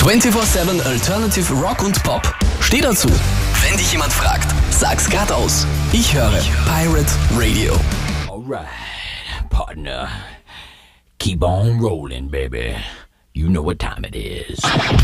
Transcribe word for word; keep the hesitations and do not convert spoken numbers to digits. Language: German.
vierundzwanzig sieben Alternative Rock und Pop? Steh dazu. Wenn dich jemand fragt, sag's grad aus. Ich höre Pirate Radio. Alright, partner. Keep on rolling, baby. You know what time it is.